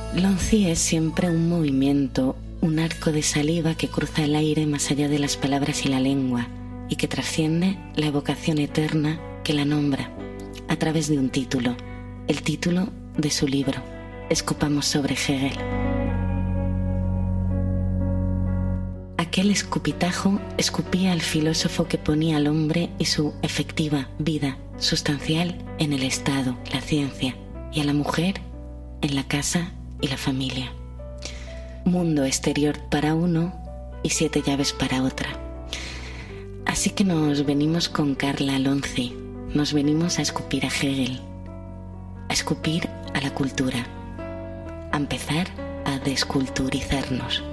Lonzi es siempre un movimiento, un arco de saliva que cruza el aire más allá de las palabras y la lengua y que trasciende la evocación eterna que la nombra a través de un título, el título de su libro, Escupamos sobre Hegel. Aquel escupitajo escupía al filósofo que ponía al hombre y su efectiva vida sustancial en el Estado, la ciencia, y a la mujer en la casa y la familia. Mundo exterior para uno y 7 llaves para otra. Así que nos venimos con Carla Lonzi, nos venimos a escupir a Hegel, a escupir a la cultura, a empezar a desculturizarnos.